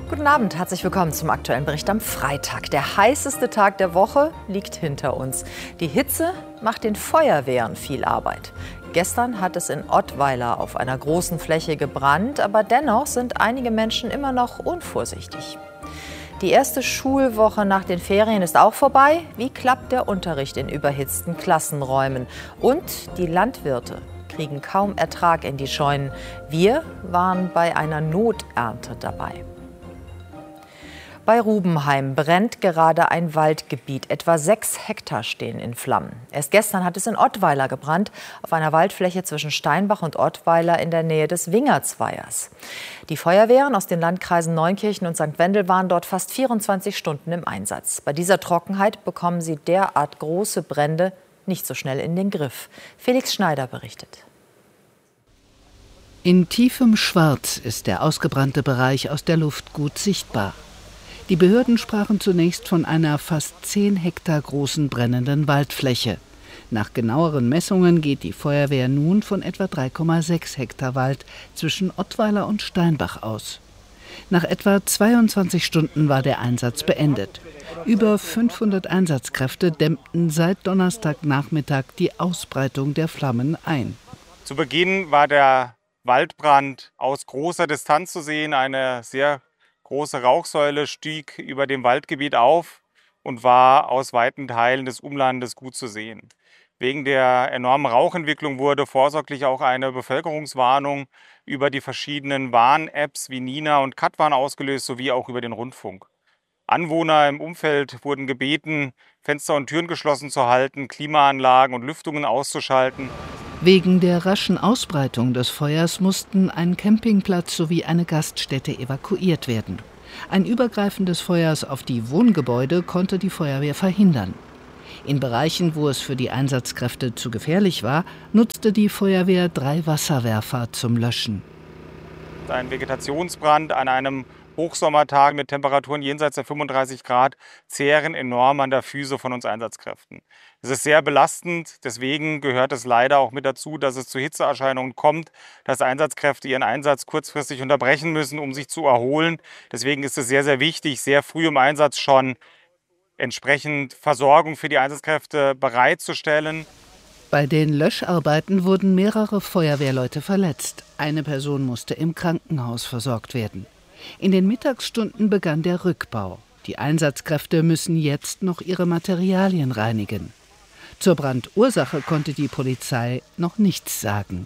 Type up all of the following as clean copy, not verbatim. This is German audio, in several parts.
Guten Abend, herzlich willkommen zum aktuellen Bericht am Freitag. Der heißeste Tag der Woche liegt hinter uns. Die Hitze macht den Feuerwehren viel Arbeit. Gestern hat es in Ottweiler auf einer großen Fläche gebrannt, aber dennoch sind einige Menschen immer noch unvorsichtig. Die erste Schulwoche nach den Ferien ist auch vorbei. Wie klappt der Unterricht in überhitzten Klassenräumen? Und die Landwirte kriegen kaum Ertrag in die Scheunen. Wir waren bei einer Noternte dabei. Bei Rubenheim brennt gerade ein Waldgebiet. Etwa 6 Hektar stehen in Flammen. Erst gestern hat es in Ottweiler gebrannt, auf einer Waldfläche zwischen Steinbach und Ottweiler in der Nähe des Wingertsweihers. Die Feuerwehren aus den Landkreisen Neunkirchen und St. Wendel waren dort fast 24 Stunden im Einsatz. Bei dieser Trockenheit bekommen sie derart große Brände nicht so schnell in den Griff. Felix Schneider berichtet. In tiefem Schwarz ist der ausgebrannte Bereich aus der Luft gut sichtbar. Die Behörden sprachen zunächst von einer fast 10 Hektar großen brennenden Waldfläche. Nach genaueren Messungen geht die Feuerwehr nun von etwa 3,6 Hektar Wald zwischen Ottweiler und Steinbach aus. Nach etwa 22 Stunden war der Einsatz beendet. Über 500 Einsatzkräfte dämmten seit Donnerstagnachmittag die Ausbreitung der Flammen ein. Zu Beginn war der Waldbrand aus großer Distanz zu sehen. Eine sehr große Rauchsäule stieg über dem Waldgebiet auf und war aus weiten Teilen des Umlandes gut zu sehen. Wegen der enormen Rauchentwicklung wurde vorsorglich auch eine Bevölkerungswarnung über die verschiedenen Warn-Apps wie Nina und Katwarn ausgelöst, sowie auch über den Rundfunk. Anwohner im Umfeld wurden gebeten, Fenster und Türen geschlossen zu halten, Klimaanlagen und Lüftungen auszuschalten. Wegen der raschen Ausbreitung des Feuers mussten ein Campingplatz sowie eine Gaststätte evakuiert werden. Ein Übergreifen des Feuers auf die Wohngebäude konnte die Feuerwehr verhindern. In Bereichen, wo es für die Einsatzkräfte zu gefährlich war, nutzte die Feuerwehr 3 Wasserwerfer zum Löschen. Ein Vegetationsbrand an einem Hochsommertag mit Temperaturen jenseits der 35 Grad zehren enorm an der Füße von uns Einsatzkräften. Es ist sehr belastend, deswegen gehört es leider auch mit dazu, dass es zu Hitzeerscheinungen kommt, dass Einsatzkräfte ihren Einsatz kurzfristig unterbrechen müssen, um sich zu erholen. Deswegen ist es sehr, sehr wichtig, sehr früh im Einsatz schon entsprechend Versorgung für die Einsatzkräfte bereitzustellen. Bei den Löscharbeiten wurden mehrere Feuerwehrleute verletzt. Eine Person musste im Krankenhaus versorgt werden. In den Mittagsstunden begann der Rückbau. Die Einsatzkräfte müssen jetzt noch ihre Materialien reinigen. Zur Brandursache konnte die Polizei noch nichts sagen.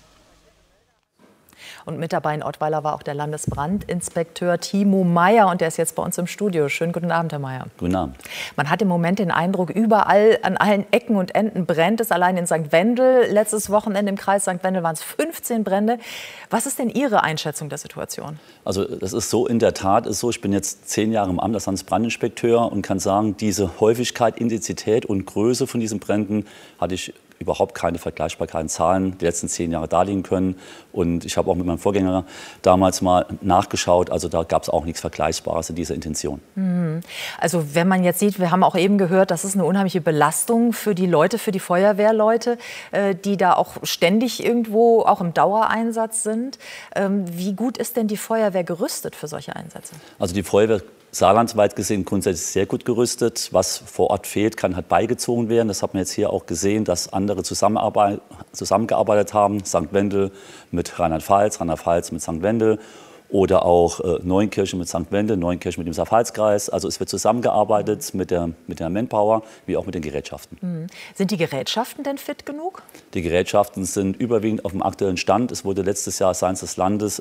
Und mit dabei in Ottweiler war auch der Landesbrandinspekteur Timo Meyer. Und der ist jetzt bei uns im Studio. Schönen guten Abend, Herr Meyer. Guten Abend. Man hat im Moment den Eindruck, überall an allen Ecken und Enden brennt es. Allein in St. Wendel, letztes Wochenende im Kreis St. Wendel waren es 15 Brände. Was ist denn Ihre Einschätzung der Situation? Also das ist so, in der Tat ist so, ich bin jetzt 10 Jahre im Amt als Landesbrandinspekteur und kann sagen, diese Häufigkeit, Intensität und Größe von diesen Bränden hatte ich überhaupt keine vergleichbaren Zahlen die letzten 10 Jahre darlegen können. Und ich habe auch mit meinem Vorgänger damals mal nachgeschaut. Also da gab es auch nichts Vergleichbares in dieser Intention. Also wenn man jetzt sieht, wir haben auch eben gehört, das ist eine unheimliche Belastung für die Leute, für die Feuerwehrleute, die da auch ständig irgendwo auch im Dauereinsatz sind. Wie gut ist denn die Feuerwehr gerüstet für solche Einsätze? Also die Feuerwehr saarlandweit gesehen grundsätzlich sehr gut gerüstet. Was vor Ort fehlt, kann halt beigezogen werden. Das hat man jetzt hier auch gesehen, dass andere zusammengearbeitet haben. St. Wendel mit Rheinland-Pfalz, Rheinland-Pfalz mit St. Wendel oder auch Neunkirchen mit St. Wendel, Neunkirchen mit dem Saar-Pfalz-Kreis. Also es wird zusammengearbeitet mit der Manpower wie auch mit den Gerätschaften. Sind die Gerätschaften denn fit genug? Die Gerätschaften sind überwiegend auf dem aktuellen Stand. Es wurde letztes Jahr seitens des Landes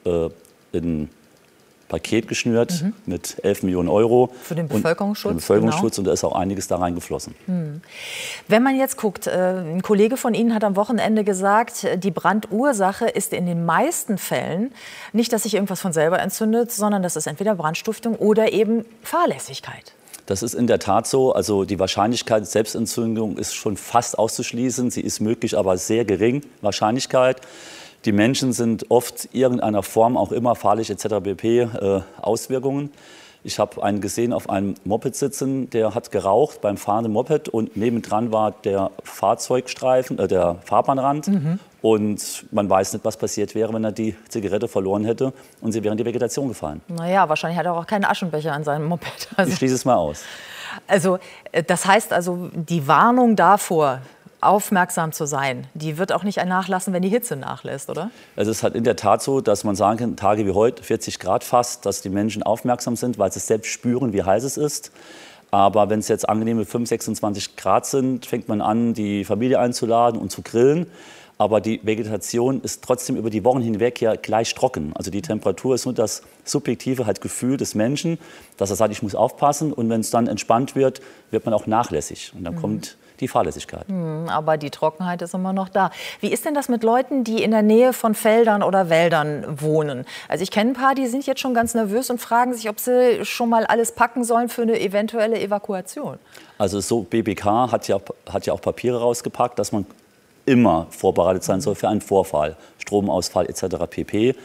in Paket geschnürt mit 11 Millionen Euro. Für den Bevölkerungsschutz? Für den Bevölkerungsschutz, genau. Und da ist auch einiges da reingeflossen. Wenn man jetzt guckt, ein Kollege von Ihnen hat am Wochenende gesagt, die Brandursache ist in den meisten Fällen nicht, dass sich irgendwas von selber entzündet, sondern das ist entweder Brandstiftung oder eben Fahrlässigkeit. Das ist in der Tat so. Also die Wahrscheinlichkeit der Selbstentzündung ist schon fast auszuschließen. Sie ist möglich, aber sehr gering, Wahrscheinlichkeit. Die Menschen sind oft irgendeiner Form auch immer fahrlich etc. pp. Auswirkungen. Ich habe einen gesehen auf einem Moped sitzen, der hat geraucht beim fahrenden Moped und nebendran war der Fahrzeugstreifen, der Fahrbahnrand. Und man weiß nicht, was passiert wäre, wenn er die Zigarette verloren hätte und sie wäre in die Vegetation gefallen. Naja, wahrscheinlich hat er auch keinen Aschenbecher an seinem Moped. Ich schließe es mal aus. Also das heißt also, die Warnung davor, aufmerksam zu sein, die wird auch nicht nachlassen, wenn die Hitze nachlässt, oder? Es ist halt in der Tat so, dass man sagen kann, Tage wie heute, 40 Grad fast, dass die Menschen aufmerksam sind, weil sie selbst spüren, wie heiß es ist. Aber wenn es jetzt angenehme 5, 26 Grad sind, fängt man an, die Familie einzuladen und zu grillen. Aber die Vegetation ist trotzdem über die Wochen hinweg ja gleich trocken. Also die Temperatur ist nur das subjektive Gefühl des Menschen, dass er sagt, ich muss aufpassen. Und wenn es dann entspannt wird, wird man auch nachlässig. Und dann kommt die Fahrlässigkeit. Aber die Trockenheit ist immer noch da. Wie ist denn das mit Leuten, die in der Nähe von Feldern oder Wäldern wohnen? Also ich kenne ein paar, die sind jetzt schon ganz nervös und fragen sich, ob sie schon mal alles packen sollen für eine eventuelle Evakuation. Also so BBK hat ja auch Papiere rausgepackt, dass man immer vorbereitet sein soll für einen Vorfall, Stromausfall etc. pp.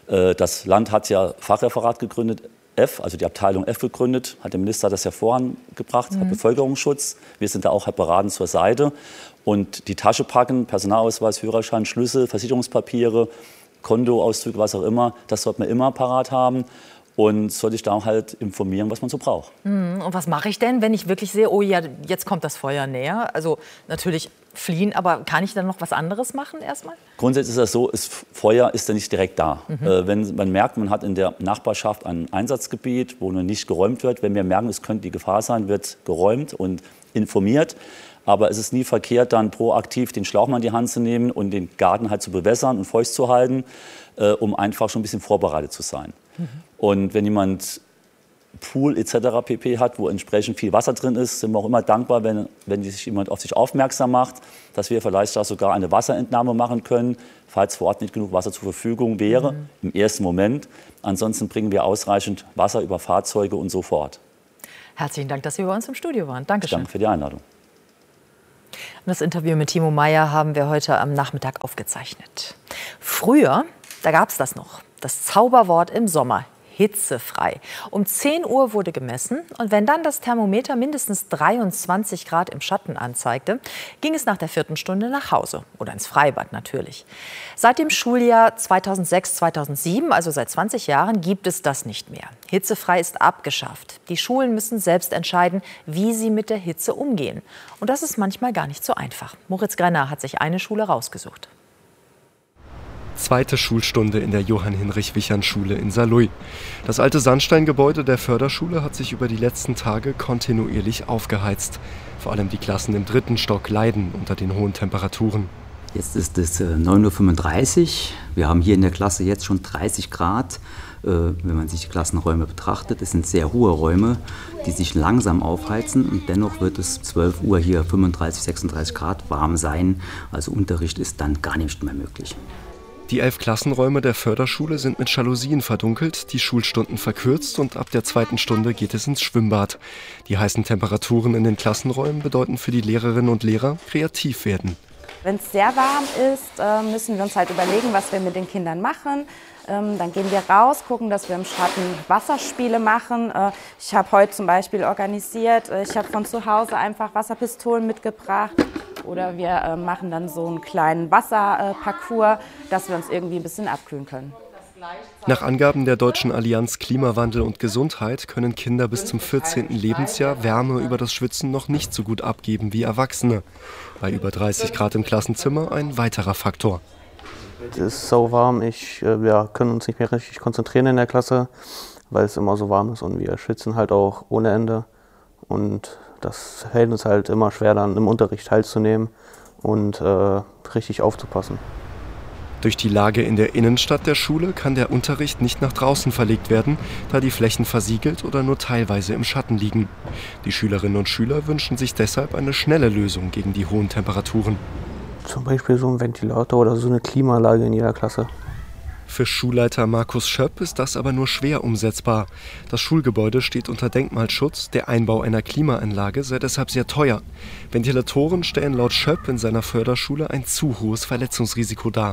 Das Land hat ja Fachreferat gegründet, F, also die Abteilung F gegründet, hat der Minister das ja vorangebracht, hat Bevölkerungsschutz. Wir sind da auch beraten zur Seite. Und die Tasche packen, Personalausweis, Führerschein, Schlüssel, Versicherungspapiere, Kontoauszüge, was auch immer, das sollte man immer parat haben. Und sollte ich da auch halt informieren, was man so braucht. Und was mache ich denn, wenn ich wirklich sehe, oh ja, jetzt kommt das Feuer näher? Also natürlich fliehen, aber kann ich dann noch was anderes machen erstmal? Grundsätzlich ist das so, Feuer ist ja nicht direkt da. Wenn man merkt, man hat in der Nachbarschaft ein Einsatzgebiet, wo noch nicht geräumt wird, wenn wir merken, es könnte die Gefahr sein, wird geräumt und informiert. Aber es ist nie verkehrt, dann proaktiv den Schlauch mal in die Hand zu nehmen und den Garten halt zu bewässern und feucht zu halten, um einfach schon ein bisschen vorbereitet zu sein. Und wenn jemand Pool etc. pp. Hat, wo entsprechend viel Wasser drin ist, sind wir auch immer dankbar, wenn sich jemand auf sich aufmerksam macht, dass wir vielleicht da sogar eine Wasserentnahme machen können, falls vor Ort nicht genug Wasser zur Verfügung wäre, im ersten Moment. Ansonsten bringen wir ausreichend Wasser über Fahrzeuge und so fort. Herzlichen Dank, dass Sie bei uns im Studio waren. Dankeschön. Danke für die Einladung. Das Interview mit Timo Meyer haben wir heute am Nachmittag aufgezeichnet. Früher, da gab es das noch, das Zauberwort im Sommer. Hitzefrei. Um 10 Uhr wurde gemessen und wenn dann das Thermometer mindestens 23 Grad im Schatten anzeigte, ging es nach der 4. Stunde nach Hause oder ins Freibad natürlich. Seit dem Schuljahr 2006/2007, also seit 20 Jahren, gibt es das nicht mehr. Hitzefrei ist abgeschafft. Die Schulen müssen selbst entscheiden, wie sie mit der Hitze umgehen. Und das ist manchmal gar nicht so einfach. Moritz Grenner hat sich eine Schule rausgesucht. Zweite Schulstunde in der Johann-Hinrich-Wichern-Schule in Saarlouis. Das alte Sandsteingebäude der Förderschule hat sich über die letzten Tage kontinuierlich aufgeheizt. Vor allem die Klassen im 3. Stock leiden unter den hohen Temperaturen. Jetzt ist es 9:35 Uhr. Wir haben hier in der Klasse jetzt schon 30 Grad. Wenn man sich die Klassenräume betrachtet, es sind sehr hohe Räume, die sich langsam aufheizen. Und dennoch wird es 12 Uhr hier 35, 36 Grad warm sein. Also Unterricht ist dann gar nicht mehr möglich. Die 11 Klassenräume der Förderschule sind mit Jalousien verdunkelt, die Schulstunden verkürzt und ab der 2. Stunde geht es ins Schwimmbad. Die heißen Temperaturen in den Klassenräumen bedeuten für die Lehrerinnen und Lehrer kreativ werden. Wenn es sehr warm ist, müssen wir uns halt überlegen, was wir mit den Kindern machen. Dann gehen wir raus, gucken, dass wir im Schatten Wasserspiele machen. Ich habe heute zum Beispiel organisiert, ich habe von zu Hause einfach Wasserpistolen mitgebracht. Oder wir machen dann so einen kleinen Wasserparcours, dass wir uns irgendwie ein bisschen abkühlen können. Nach Angaben der Deutschen Allianz Klimawandel und Gesundheit können Kinder bis zum 14. Lebensjahr Wärme über das Schwitzen noch nicht so gut abgeben wie Erwachsene. Bei über 30 Grad im Klassenzimmer ein weiterer Faktor. Es ist so warm, wir können uns nicht mehr richtig konzentrieren in der Klasse, weil es immer so warm ist und wir schwitzen halt auch ohne Ende. Und das hält uns halt immer schwer, dann im Unterricht teilzunehmen und richtig aufzupassen. Durch die Lage in der Innenstadt der Schule kann der Unterricht nicht nach draußen verlegt werden, da die Flächen versiegelt oder nur teilweise im Schatten liegen. Die Schülerinnen und Schüler wünschen sich deshalb eine schnelle Lösung gegen die hohen Temperaturen. Zum Beispiel so ein Ventilator oder so eine Klimaanlage in jeder Klasse. Für Schulleiter Markus Schöpp ist das aber nur schwer umsetzbar. Das Schulgebäude steht unter Denkmalschutz, der Einbau einer Klimaanlage sei deshalb sehr teuer. Ventilatoren stellen laut Schöpp in seiner Förderschule ein zu hohes Verletzungsrisiko dar.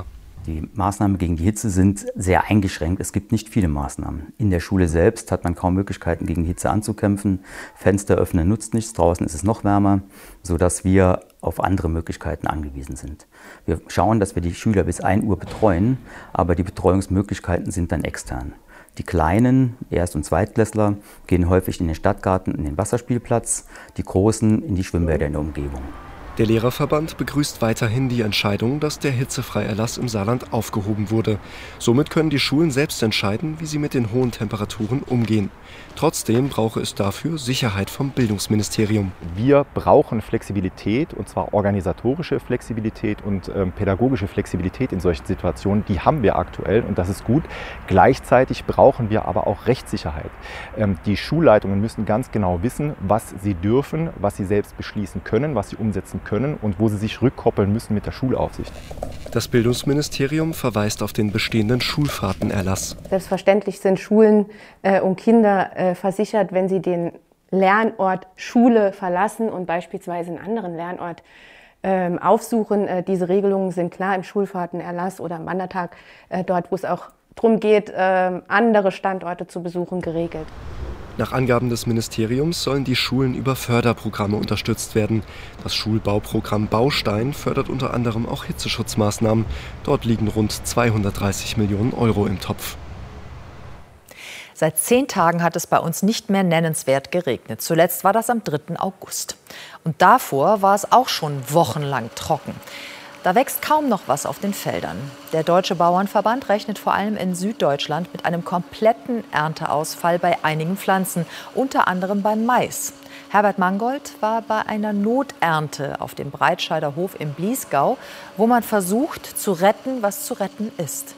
Die Maßnahmen gegen die Hitze sind sehr eingeschränkt. Es gibt nicht viele Maßnahmen. In der Schule selbst hat man kaum Möglichkeiten, gegen die Hitze anzukämpfen. Fenster öffnen nutzt nichts, draußen ist es noch wärmer, sodass wir auf andere Möglichkeiten angewiesen sind. Wir schauen, dass wir die Schüler bis 1 Uhr betreuen, aber die Betreuungsmöglichkeiten sind dann extern. Die kleinen Erst- und Zweitklässler gehen häufig in den Stadtgarten, in den Wasserspielplatz, die Großen in die Schwimmbäder in der Umgebung. Der Lehrerverband begrüßt weiterhin die Entscheidung, dass der Hitzefreierlass im Saarland aufgehoben wurde. Somit können die Schulen selbst entscheiden, wie sie mit den hohen Temperaturen umgehen. Trotzdem brauche es dafür Sicherheit vom Bildungsministerium. Wir brauchen Flexibilität, und zwar organisatorische Flexibilität und pädagogische Flexibilität in solchen Situationen. Die haben wir aktuell und das ist gut. Gleichzeitig brauchen wir aber auch Rechtssicherheit. Die Schulleitungen müssen ganz genau wissen, was sie dürfen, was sie selbst beschließen können, was sie umsetzen können und wo sie sich rückkoppeln müssen mit der Schulaufsicht. Das Bildungsministerium verweist auf den bestehenden Schulfahrtenerlass. Selbstverständlich sind Schulen und Kinder versichert, wenn sie den Lernort Schule verlassen und beispielsweise einen anderen Lernort aufsuchen. Diese Regelungen sind klar im Schulfahrtenerlass oder am Wandertag, dort wo es auch darum geht, andere Standorte zu besuchen, geregelt. Nach Angaben des Ministeriums sollen die Schulen über Förderprogramme unterstützt werden. Das Schulbauprogramm Baustein fördert unter anderem auch Hitzeschutzmaßnahmen. Dort liegen rund 230 Millionen Euro im Topf. Seit 10 Tagen hat es bei uns nicht mehr nennenswert geregnet. Zuletzt war das am 3. August. Und davor war es auch schon wochenlang trocken. Da wächst kaum noch was auf den Feldern. Der Deutsche Bauernverband rechnet vor allem in Süddeutschland mit einem kompletten Ernteausfall bei einigen Pflanzen, unter anderem beim Mais. Herbert Mangold war bei einer Noternte auf dem Breitscheider Hof im Bliesgau, wo man versucht zu retten, was zu retten ist.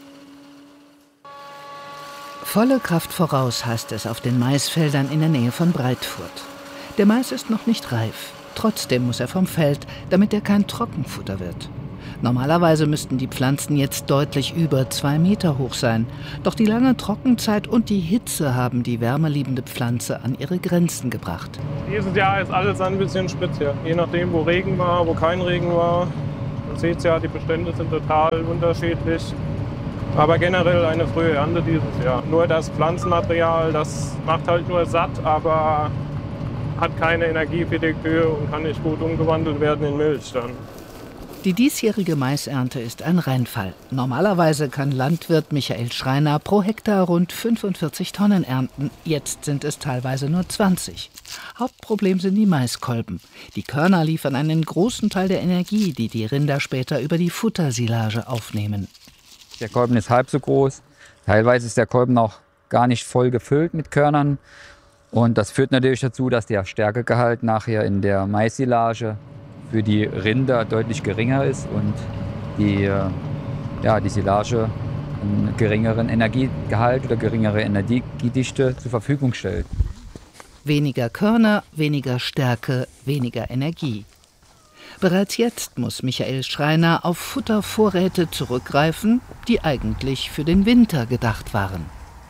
Volle Kraft voraus heißt es auf den Maisfeldern in der Nähe von Breitfurt. Der Mais ist noch nicht reif. Trotzdem muss er vom Feld, damit er kein Trockenfutter wird. Normalerweise müssten die Pflanzen jetzt deutlich über 2 Meter hoch sein. Doch die lange Trockenzeit und die Hitze haben die wärmeliebende Pflanze an ihre Grenzen gebracht. Dieses Jahr ist alles ein bisschen speziell. Je nachdem, wo Regen war, wo kein Regen war. Man sieht ja, die Bestände sind total unterschiedlich. Aber generell eine frühe Ernte dieses Jahr. Nur das Pflanzenmaterial, das macht halt nur satt, aber hat keine Energie für die Kühe und kann nicht gut umgewandelt werden in Milch dann. Die diesjährige Maisernte ist ein Reinfall. Normalerweise kann Landwirt Michael Schreiner pro Hektar rund 45 Tonnen ernten. Jetzt sind es teilweise nur 20. Hauptproblem sind die Maiskolben. Die Körner liefern einen großen Teil der Energie, die die Rinder später über die Futtersilage aufnehmen. Der Kolben ist halb so groß. Teilweise ist der Kolben auch gar nicht voll gefüllt mit Körnern. Und das führt natürlich dazu, dass der Stärkegehalt nachher in der Maissilage für die Rinder deutlich geringer ist und die Silage einen geringeren Energiegehalt oder geringere Energiedichte zur Verfügung stellt. Weniger Körner, weniger Stärke, weniger Energie. Bereits jetzt muss Michael Schreiner auf Futtervorräte zurückgreifen, die eigentlich für den Winter gedacht waren.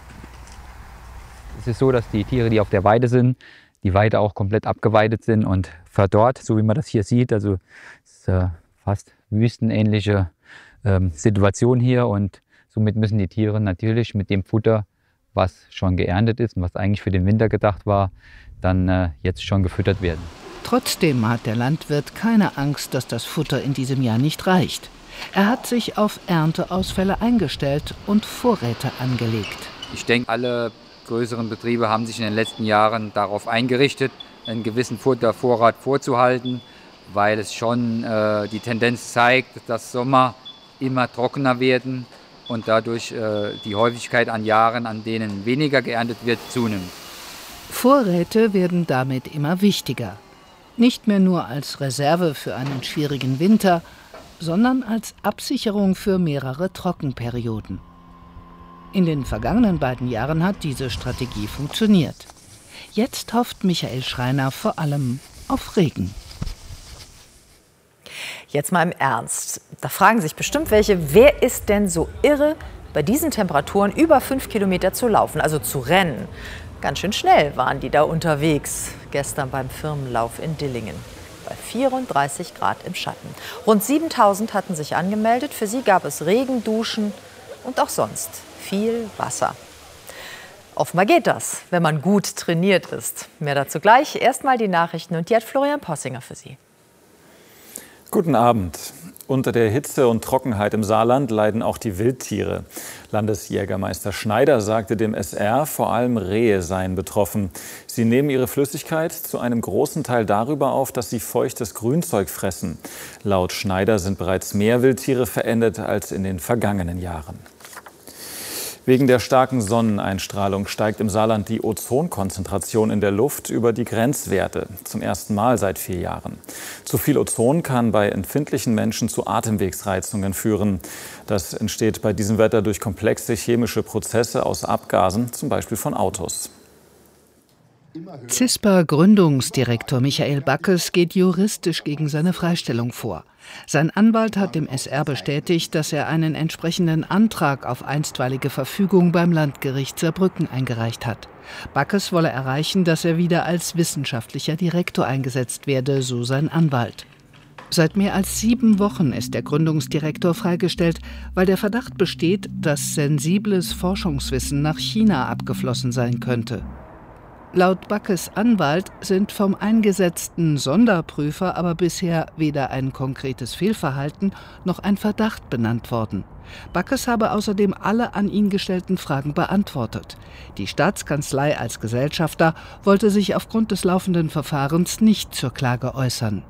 Es ist so, dass die Tiere, die auf der Weide sind, die Weide auch komplett abgeweidet sind und verdorrt, so wie man das hier sieht. Also es ist fast wüstenähnliche Situation hier und somit müssen die Tiere natürlich mit dem Futter, was schon geerntet ist und was eigentlich für den Winter gedacht war, dann jetzt schon gefüttert werden. Trotzdem hat der Landwirt keine Angst, dass das Futter in diesem Jahr nicht reicht. Er hat sich auf Ernteausfälle eingestellt und Vorräte angelegt. Ich denke, alle größeren Betriebe haben sich in den letzten Jahren darauf eingerichtet, einen gewissen Futtervorrat vorzuhalten, weil es schon die Tendenz zeigt, dass Sommer immer trockener werden und dadurch die Häufigkeit an Jahren, an denen weniger geerntet wird, zunimmt. Vorräte werden damit immer wichtiger. Nicht mehr nur als Reserve für einen schwierigen Winter, sondern als Absicherung für mehrere Trockenperioden. In den vergangenen beiden Jahren hat diese Strategie funktioniert. Jetzt hofft Michael Schreiner vor allem auf Regen. Jetzt mal im Ernst. Da fragen sich bestimmt welche, wer ist denn so irre, bei diesen Temperaturen über 5 Kilometer zu laufen, also zu rennen? Ganz schön schnell waren die da unterwegs, gestern beim Firmenlauf in Dillingen. bei 34 Grad im Schatten. Rund 7.000 hatten sich angemeldet. Für sie gab es Regen, Duschen und auch sonst viel Wasser. Offenbar geht das, wenn man gut trainiert ist. Mehr dazu gleich. Erstmal die Nachrichten und die hat Florian Possinger für Sie. Guten Abend. Unter der Hitze und Trockenheit im Saarland leiden auch die Wildtiere. Landesjägermeister Schneider sagte dem SR, vor allem Rehe seien betroffen. Sie nehmen ihre Flüssigkeit zu einem großen Teil darüber auf, dass sie feuchtes Grünzeug fressen. Laut Schneider sind bereits mehr Wildtiere verendet als in den vergangenen Jahren. Wegen der starken Sonneneinstrahlung steigt im Saarland die Ozonkonzentration in der Luft über die Grenzwerte. Zum ersten Mal seit 4 Jahren. Zu viel Ozon kann bei empfindlichen Menschen zu Atemwegsreizungen führen. Das entsteht bei diesem Wetter durch komplexe chemische Prozesse aus Abgasen, zum Beispiel von Autos. CISPA-Gründungsdirektor Michael Backes geht juristisch gegen seine Freistellung vor. Sein Anwalt hat dem SR bestätigt, dass er einen entsprechenden Antrag auf einstweilige Verfügung beim Landgericht Saarbrücken eingereicht hat. Backes wolle erreichen, dass er wieder als wissenschaftlicher Direktor eingesetzt werde, so sein Anwalt. Seit mehr als 7 Wochen ist der Gründungsdirektor freigestellt, weil der Verdacht besteht, dass sensibles Forschungswissen nach China abgeflossen sein könnte. Laut Backes Anwalt sind vom eingesetzten Sonderprüfer aber bisher weder ein konkretes Fehlverhalten noch ein Verdacht benannt worden. Backes habe außerdem alle an ihn gestellten Fragen beantwortet. Die Staatskanzlei als Gesellschafter wollte sich aufgrund des laufenden Verfahrens nicht zur Klage äußern.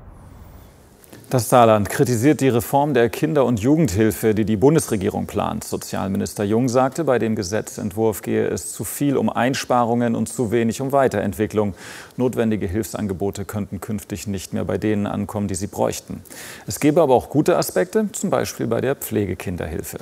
Das Saarland kritisiert die Reform der Kinder- und Jugendhilfe, die die Bundesregierung plant. Sozialminister Jung sagte, bei dem Gesetzentwurf gehe es zu viel um Einsparungen und zu wenig um Weiterentwicklung. Notwendige Hilfsangebote könnten künftig nicht mehr bei denen ankommen, die sie bräuchten. Es gäbe aber auch gute Aspekte, zum Beispiel bei der Pflegekinderhilfe.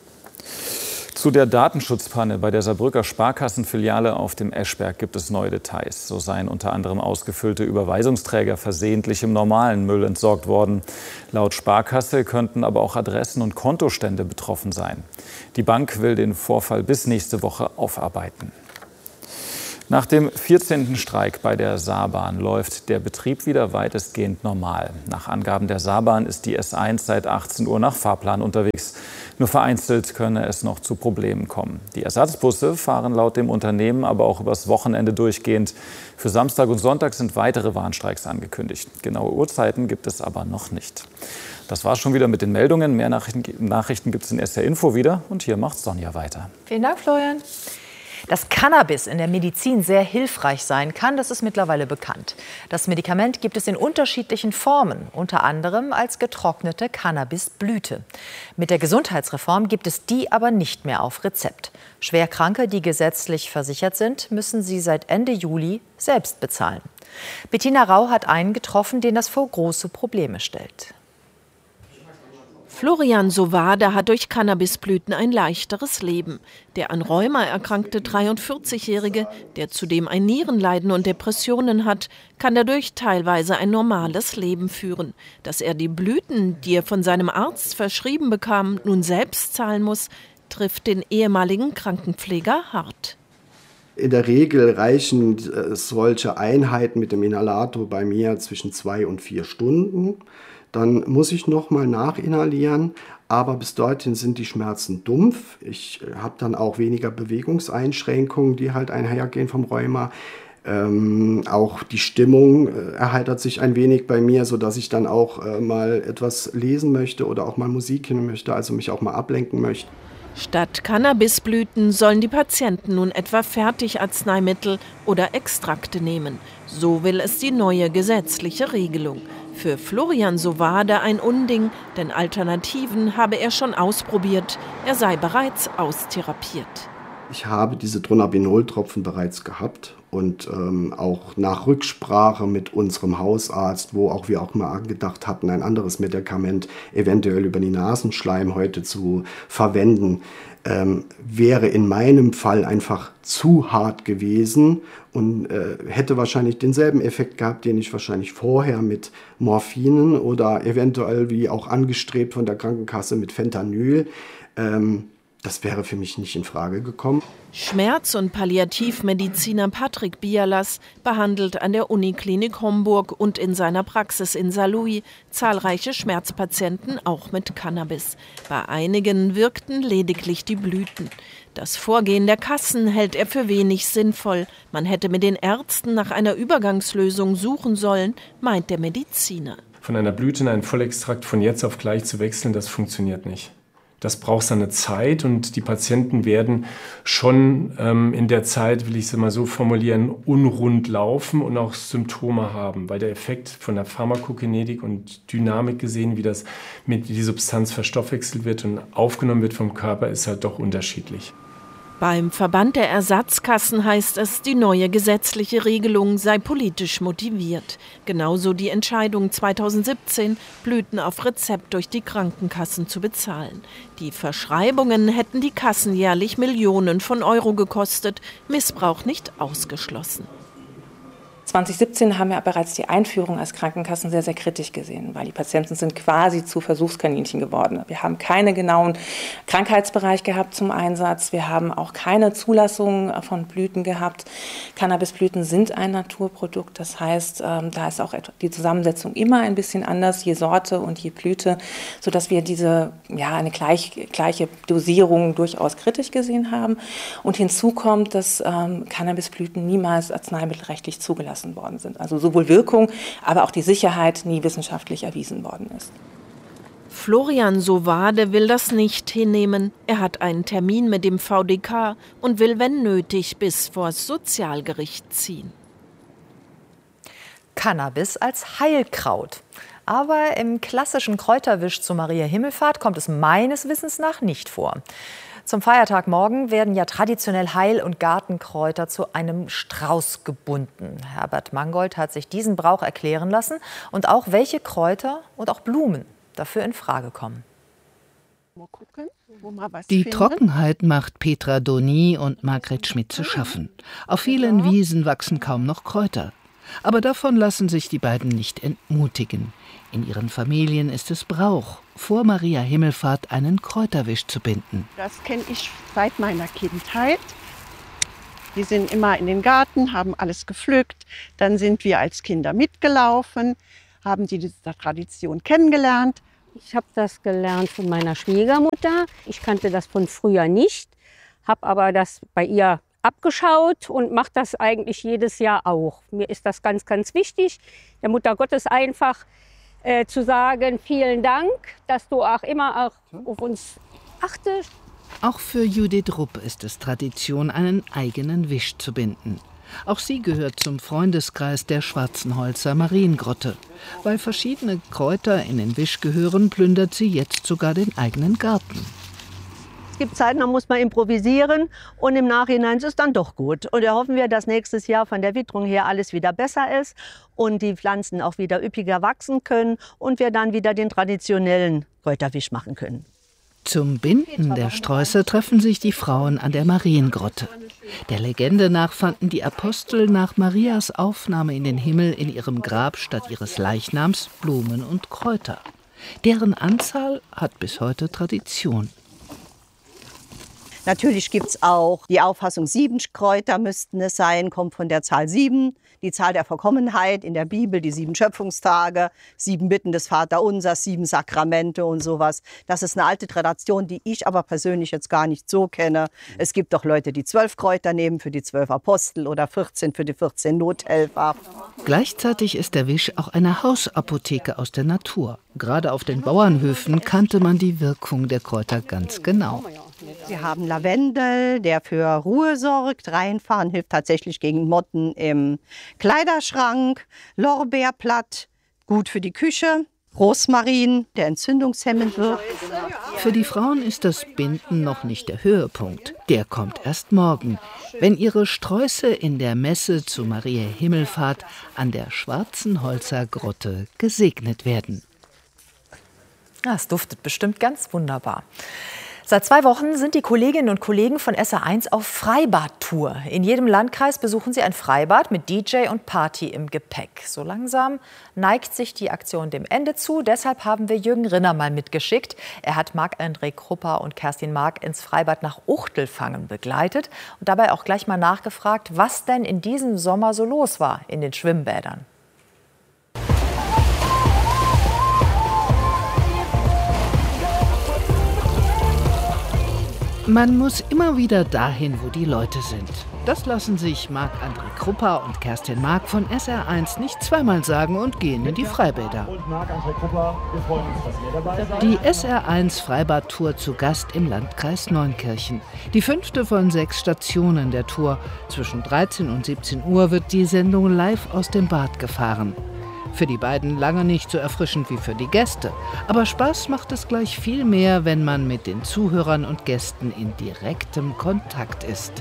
Zu der Datenschutzpanne bei der Saarbrücker Sparkassenfiliale auf dem Eschberg gibt es neue Details. So seien unter anderem ausgefüllte Überweisungsträger versehentlich im normalen Müll entsorgt worden. Laut Sparkasse könnten aber auch Adressen und Kontostände betroffen sein. Die Bank will den Vorfall bis nächste Woche aufarbeiten. Nach dem 14. Streik bei der Saarbahn läuft der Betrieb wieder weitestgehend normal. Nach Angaben der Saarbahn ist die S1 seit 18 Uhr nach Fahrplan unterwegs. Nur vereinzelt könne es noch zu Problemen kommen. Die Ersatzbusse fahren laut dem Unternehmen aber auch übers Wochenende durchgehend. Für Samstag und Sonntag sind weitere Warnstreiks angekündigt. Genaue Uhrzeiten gibt es aber noch nicht. Das war schon wieder mit den Meldungen. Mehr Nachrichten gibt es in SR Info wieder. Und hier macht Sonja weiter. Vielen Dank, Florian. Dass Cannabis in der Medizin sehr hilfreich sein kann, das ist mittlerweile bekannt. Das Medikament gibt es in unterschiedlichen Formen, unter anderem als getrocknete Cannabisblüte. Mit der Gesundheitsreform gibt es die aber nicht mehr auf Rezept. Schwerkranke, die gesetzlich versichert sind, müssen sie seit Ende Juli selbst bezahlen. Bettina Rau hat einen getroffen, den das vor große Probleme stellt. Florian Sowade hat durch Cannabisblüten ein leichteres Leben. Der an Rheuma erkrankte 43-Jährige, der zudem ein Nierenleiden und Depressionen hat, kann dadurch teilweise ein normales Leben führen. Dass er die Blüten, die er von seinem Arzt verschrieben bekam, nun selbst zahlen muss, trifft den ehemaligen Krankenpfleger hart. In der Regel reichen solche Einheiten mit dem Inhalator bei mir zwischen 2 und 4 Stunden. Dann muss ich nochmal nachinhalieren, aber bis dorthin sind die Schmerzen dumpf. Ich habe dann auch weniger Bewegungseinschränkungen, die halt einhergehen vom Rheuma. Auch die Stimmung erheitert sich ein wenig bei mir, sodass ich dann auch mal etwas lesen möchte oder auch mal Musik hören möchte, also mich auch mal ablenken möchte. Statt Cannabisblüten sollen die Patienten nun etwa Fertigarzneimittel oder Extrakte nehmen. So will es die neue gesetzliche Regelung. Für Florian Sowade ein Unding, denn Alternativen habe er schon ausprobiert. Er sei bereits austherapiert. Ich habe diese Dronabinol-Tropfen bereits gehabt und auch nach Rücksprache mit unserem Hausarzt, wo auch wir auch mal angedacht hatten, ein anderes Medikament eventuell über die Nasenschleimhäute zu verwenden, wäre in meinem Fall einfach zu hart gewesen und hätte wahrscheinlich denselben Effekt gehabt, den ich wahrscheinlich vorher mit Morphinen oder eventuell wie auch angestrebt von der Krankenkasse mit Fentanyl Das wäre für mich nicht in Frage gekommen. Schmerz- und Palliativmediziner Patrick Bialas behandelt an der Uniklinik Homburg und in seiner Praxis in Saarlouis zahlreiche Schmerzpatienten, auch mit Cannabis. Bei einigen wirkten lediglich die Blüten. Das Vorgehen der Kassen hält er für wenig sinnvoll. Man hätte mit den Ärzten nach einer Übergangslösung suchen sollen, meint der Mediziner. Von einer Blüte in einen Vollextrakt von jetzt auf gleich zu wechseln, das funktioniert nicht. Das braucht seine Zeit und die Patienten werden schon in der Zeit, will ich es mal so formulieren, unrund laufen und auch Symptome haben, weil der Effekt von der Pharmakokinetik und Dynamik gesehen, wie die Substanz verstoffwechselt wird und aufgenommen wird vom Körper, ist halt doch unterschiedlich. Beim Verband der Ersatzkassen heißt es, die neue gesetzliche Regelung sei politisch motiviert. Genauso die Entscheidung 2017, Blüten auf Rezept durch die Krankenkassen zu bezahlen. Die Verschreibungen hätten die Kassen jährlich Millionen von Euro gekostet, Missbrauch nicht ausgeschlossen. 2017 haben wir bereits die Einführung als Krankenkassen sehr, sehr kritisch gesehen, weil die Patienten sind quasi zu Versuchskaninchen geworden. Wir haben keinen genauen Krankheitsbereich gehabt zum Einsatz. Wir haben auch keine Zulassung von Blüten gehabt. Cannabisblüten sind ein Naturprodukt. Das heißt, da ist auch die Zusammensetzung immer ein bisschen anders, je Sorte und je Blüte, sodass wir eine gleiche Dosierung durchaus kritisch gesehen haben. Und hinzu kommt, dass Cannabisblüten niemals arzneimittelrechtlich zugelassen worden sind. Also sowohl Wirkung, aber auch die Sicherheit nie wissenschaftlich erwiesen worden ist. Florian Sowade will das nicht hinnehmen. Er hat einen Termin mit dem VDK und will, wenn nötig, bis vors Sozialgericht ziehen. Cannabis als Heilkraut. Aber im klassischen Kräuterwisch zu Maria Himmelfahrt kommt es meines Wissens nach nicht vor. Zum Feiertag morgen werden ja traditionell Heil- und Gartenkräuter zu einem Strauß gebunden. Herbert Mangold hat sich diesen Brauch erklären lassen und auch welche Kräuter und auch Blumen dafür in Frage kommen. Die Trockenheit macht Petra Doni und Margret Schmidt zu schaffen. Auf vielen Wiesen wachsen kaum noch Kräuter. Aber davon lassen sich die beiden nicht entmutigen. In ihren Familien ist es Brauch, vor Maria Himmelfahrt einen Kräuterwisch zu binden. Das kenne ich seit meiner Kindheit. Wir sind immer in den Garten, haben alles gepflückt. Dann sind wir als Kinder mitgelaufen, haben diese Tradition kennengelernt. Ich habe das gelernt von meiner Schwiegermutter. Ich kannte das von früher nicht, habe aber das bei ihr abgeschaut und mache das eigentlich jedes Jahr auch. Mir ist das ganz, ganz wichtig, der Mutter Gottes einfach zu sagen, vielen Dank, dass du auch immer auch auf uns achtest. Auch für Judith Rupp ist es Tradition, einen eigenen Wisch zu binden. Auch sie gehört zum Freundeskreis der Schwarzenholzer Mariengrotte. Weil verschiedene Kräuter in den Wisch gehören, plündert sie jetzt sogar den eigenen Garten. Es gibt Zeiten, da muss man improvisieren und im Nachhinein ist es dann doch gut. Und da hoffen wir, dass nächstes Jahr von der Witterung her alles wieder besser ist und die Pflanzen auch wieder üppiger wachsen können und wir dann wieder den traditionellen Kräuterwisch machen können. Zum Binden der Sträuße treffen sich die Frauen an der Mariengrotte. Der Legende nach fanden die Apostel nach Marias Aufnahme in den Himmel in ihrem Grab statt ihres Leichnams Blumen und Kräuter. Deren Anzahl hat bis heute Tradition. Natürlich gibt es auch die Auffassung, 7 Kräuter müssten es sein, kommt von der Zahl 7. Die Zahl der Vollkommenheit in der Bibel, die 7 Schöpfungstage, 7 Bitten des Vaterunsers, 7 Sakramente und sowas. Das ist eine alte Tradition, die ich aber persönlich jetzt gar nicht so kenne. Es gibt doch Leute, die 12 Kräuter nehmen für die 12 Apostel oder 14 für die 14 Nothelfer. Gleichzeitig ist der Wisch auch eine Hausapotheke aus der Natur. Gerade auf den Bauernhöfen kannte man die Wirkung der Kräuter ganz genau. Sie haben Lavendel, der für Ruhe sorgt. Reinfahren hilft tatsächlich gegen Motten im Kleiderschrank. Lorbeerblatt, gut für die Küche. Rosmarin, der entzündungshemmend wirkt. Für die Frauen ist das Binden noch nicht der Höhepunkt. Der kommt erst morgen, wenn ihre Sträuße in der Messe zu Maria Himmelfahrt an der Schwarzenholzer Grotte gesegnet werden. Es duftet bestimmt ganz wunderbar. Seit 2 Wochen sind die Kolleginnen und Kollegen von SR1 auf Freibad-Tour. In jedem Landkreis besuchen sie ein Freibad mit DJ und Party im Gepäck. So langsam neigt sich die Aktion dem Ende zu. Deshalb haben wir Jürgen Rinner mal mitgeschickt. Er hat Marc-André Krupper und Kerstin Mark ins Freibad nach Uchtelfangen begleitet und dabei auch gleich mal nachgefragt, was denn in diesem Sommer so los war in den Schwimmbädern. Man muss immer wieder dahin, wo die Leute sind. Das lassen sich Marc-André Krupper und Kerstin Mark von SR1 nicht zweimal sagen und gehen in die Freibäder. Die SR1 Freibad-Tour zu Gast im Landkreis Neunkirchen. Die 5. von 6 Stationen der Tour. Zwischen 13 und 17 Uhr wird die Sendung live aus dem Bad gefahren. Für die beiden lange nicht so erfrischend wie für die Gäste. Aber Spaß macht es gleich viel mehr, wenn man mit den Zuhörern und Gästen in direktem Kontakt ist.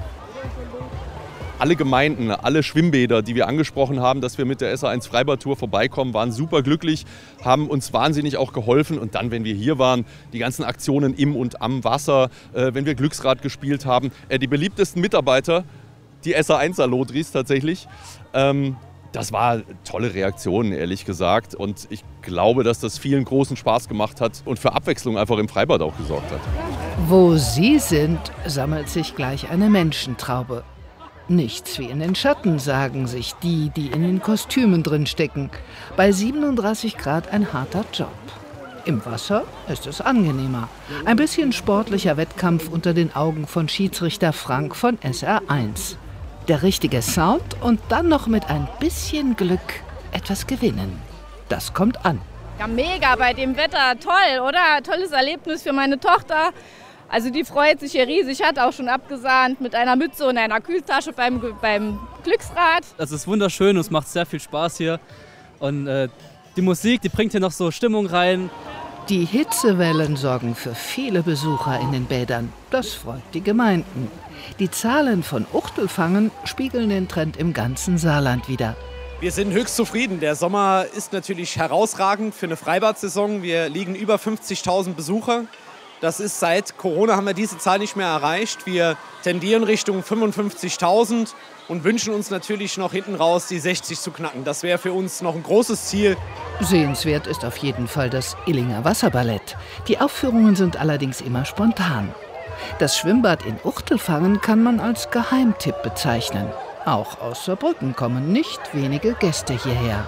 Alle Gemeinden, alle Schwimmbäder, die wir angesprochen haben, dass wir mit der SR1 Freibad-Tour vorbeikommen, waren super glücklich, haben uns wahnsinnig auch geholfen. Und dann, wenn wir hier waren, die ganzen Aktionen im und am Wasser, wenn wir Glücksrad gespielt haben. Die beliebtesten Mitarbeiter, die SR1er Lotris tatsächlich. Das war eine tolle Reaktion, ehrlich gesagt. Und ich glaube, dass das vielen großen Spaß gemacht hat und für Abwechslung einfach im Freibad auch gesorgt hat. Wo Sie sind, sammelt sich gleich eine Menschentraube. Nichts wie in den Schatten, sagen sich die, die in den Kostümen drinstecken. Bei 37 Grad ein harter Job. Im Wasser ist es angenehmer. Ein bisschen sportlicher Wettkampf unter den Augen von Schiedsrichter Frank von SR1. Der richtige Sound und dann noch mit ein bisschen Glück etwas gewinnen. Das kommt an. Ja, mega bei dem Wetter. Toll, oder? Tolles Erlebnis für meine Tochter. Also die freut sich hier riesig. Hat auch schon abgesahnt mit einer Mütze und einer Kühltasche beim Glücksrad. Das ist wunderschön und es macht sehr viel Spaß hier. Und die Musik, die bringt hier noch so Stimmung rein. Die Hitzewellen sorgen für viele Besucher in den Bädern. Das freut die Gemeinden. Die Zahlen von Uchtelfangen spiegeln den Trend im ganzen Saarland wider. Wir sind höchst zufrieden. Der Sommer ist natürlich herausragend für eine Freibad-Saison. Wir liegen über 50.000 Besucher. Das ist seit Corona haben wir diese Zahl nicht mehr erreicht. Wir tendieren Richtung 55.000 und wünschen uns natürlich noch hinten raus die 60 zu knacken. Das wäre für uns noch ein großes Ziel. Sehenswert ist auf jeden Fall das Illinger Wasserballett. Die Aufführungen sind allerdings immer spontan. Das Schwimmbad in Uchtelfangen kann man als Geheimtipp bezeichnen. Auch aus Saarbrücken kommen nicht wenige Gäste hierher.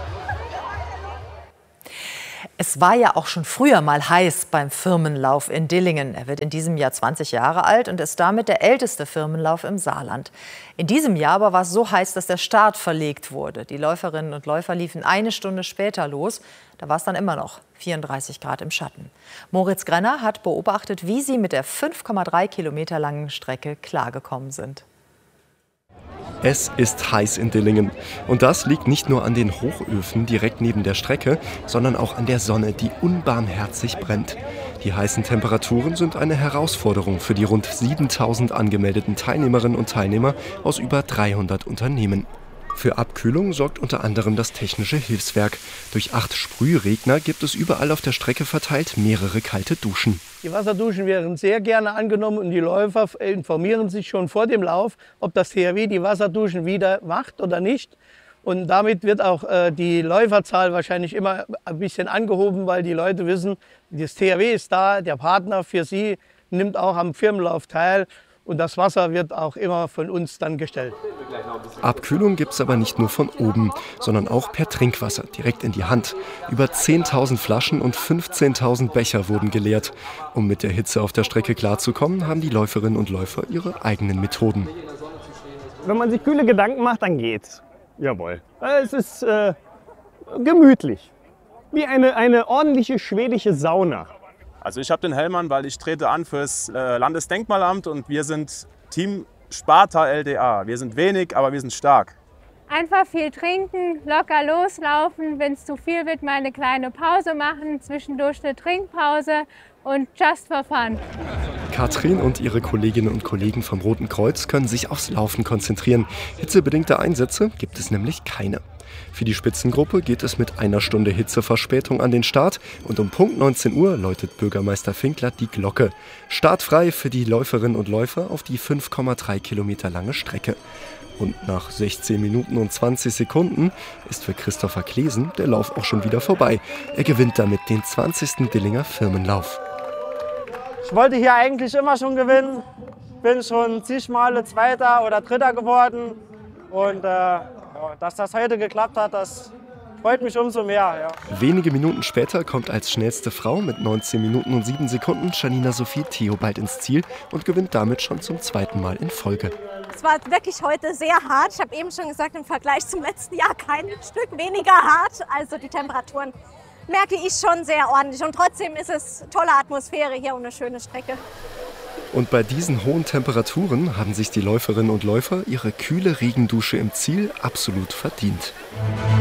Es war ja auch schon früher mal heiß beim Firmenlauf in Dillingen. Er wird in diesem Jahr 20 Jahre alt und ist damit der älteste Firmenlauf im Saarland. In diesem Jahr aber war es so heiß, dass der Start verlegt wurde. Die Läuferinnen und Läufer liefen 1 Stunde später los. Da war es dann immer noch 34 Grad im Schatten. Moritz Grenner hat beobachtet, wie sie mit der 5,3 Kilometer langen Strecke klargekommen sind. Es ist heiß in Dillingen. Und das liegt nicht nur an den Hochöfen direkt neben der Strecke, sondern auch an der Sonne, die unbarmherzig brennt. Die heißen Temperaturen sind eine Herausforderung für die rund 7.000 angemeldeten Teilnehmerinnen und Teilnehmer aus über 300 Unternehmen. Für Abkühlung sorgt unter anderem das Technische Hilfswerk. Durch 8 Sprühregner gibt es überall auf der Strecke verteilt mehrere kalte Duschen. Die Wasserduschen werden sehr gerne angenommen und die Läufer informieren sich schon vor dem Lauf, ob das THW die Wasserduschen wieder macht oder nicht. Und damit wird auch die Läuferzahl wahrscheinlich immer ein bisschen angehoben, weil die Leute wissen, das THW ist da, der Partner für sie nimmt auch am Firmenlauf teil. Und das Wasser wird auch immer von uns dann gestellt. Abkühlung gibt es aber nicht nur von oben, sondern auch per Trinkwasser, direkt in die Hand. Über 10.000 Flaschen und 15.000 Becher wurden geleert. Um mit der Hitze auf der Strecke klarzukommen, haben die Läuferinnen und Läufer ihre eigenen Methoden. Wenn man sich kühle Gedanken macht, dann geht's. Jawohl. Es ist gemütlich. Wie eine ordentliche schwedische Sauna. Also ich habe den Helm an, weil ich trete an fürs Landesdenkmalamt und wir sind Team Sparta LDA. Wir sind wenig, aber wir sind stark. Einfach viel trinken, locker loslaufen. Wenn es zu viel wird, mal eine kleine Pause machen, zwischendurch eine Trinkpause und just for fun. Katrin und ihre Kolleginnen und Kollegen vom Roten Kreuz können sich aufs Laufen konzentrieren. Hitzebedingte Einsätze gibt es nämlich keine. Für die Spitzengruppe geht es mit 1 Stunde Hitzeverspätung an den Start und um Punkt 19 Uhr läutet Bürgermeister Finkler die Glocke. Startfrei für die Läuferinnen und Läufer auf die 5,3 Kilometer lange Strecke. Und nach 16 Minuten und 20 Sekunden ist für Christopher Klesen der Lauf auch schon wieder vorbei. Er gewinnt damit den 20. Dillinger Firmenlauf. Ich wollte hier eigentlich immer schon gewinnen. Bin schon zig Male Zweiter oder Dritter geworden. Und dass das heute geklappt hat, das freut mich umso mehr. Ja. Wenige Minuten später kommt als schnellste Frau mit 19 Minuten und 7 Sekunden Janina Sophie Theobald ins Ziel und gewinnt damit schon zum 2. Mal in Folge. Es war wirklich heute sehr hart. Ich habe eben schon gesagt, im Vergleich zum letzten Jahr kein Stück weniger hart. Also die Temperaturen merke ich schon sehr ordentlich. Und trotzdem ist es tolle Atmosphäre hier und eine schöne Strecke. Und bei diesen hohen Temperaturen haben sich die Läuferinnen und Läufer ihre kühle Regendusche im Ziel absolut verdient.